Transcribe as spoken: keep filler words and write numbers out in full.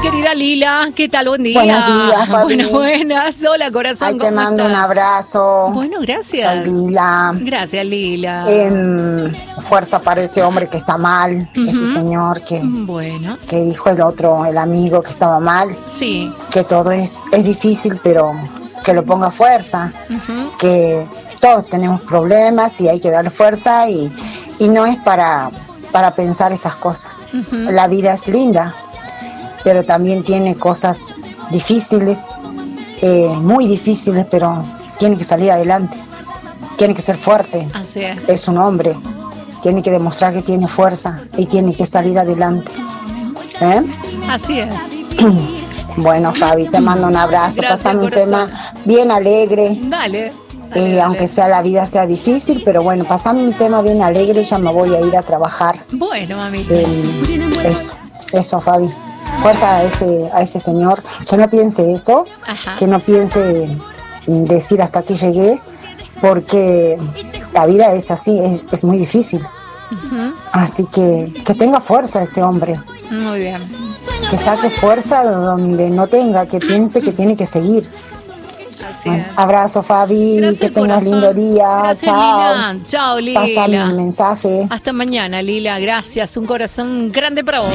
querida Lila, ¿qué tal? Buen día. Buenos días, Fabi. Buenas, buenas. Hola, corazón, Ahí te ¿cómo mando estás? un abrazo. Bueno, gracias. Soy Lila. Gracias, Lila. En fuerza para ese hombre que está mal, Ujú. ese señor que, Bueno, que dijo el otro, el amigo que estaba mal, sí. que todo es, es difícil, pero que lo ponga fuerza, Ujú. que todos tenemos problemas y hay que darle fuerza y, y no es para, para pensar esas cosas. Ujú. La vida es linda, pero también tiene cosas difíciles, eh, muy difíciles, pero tiene que salir adelante, tiene que ser fuerte, Así es. es un hombre, tiene que demostrar que tiene fuerza y tiene que salir adelante. ¿Eh? Así es. Bueno, Fabi, te mando un abrazo, Gracias, pasando un corazón. tema bien alegre, Dale. eh, Dale, dale. aunque sea la vida sea difícil, pero bueno, pasame un tema bien alegre, ya me voy a ir a trabajar. Bueno, mamita. Eh, eso, eso, Fabi. Fuerza a ese, a ese señor, que no piense eso, Ajá. que no piense decir hasta aquí llegué, porque la vida es así, es, es muy difícil. Ujú. Así que que tenga fuerza ese hombre, Muy bien. que saque fuerza donde no tenga, que piense que tiene que seguir. Así Bueno, es. abrazo, Fabi, Gracias, que tengas corazón. lindo día. Gracias, Chao. Lila. Chao, Lila. Pásame el mensaje. Hasta mañana, Lila. Gracias. Un corazón grande para vos.